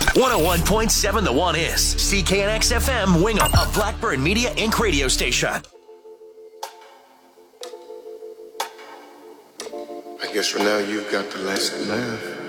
101.7 The One is CKNX FM Wingham, a Blackbird Media Inc. radio station. I guess for now you've got the last laugh.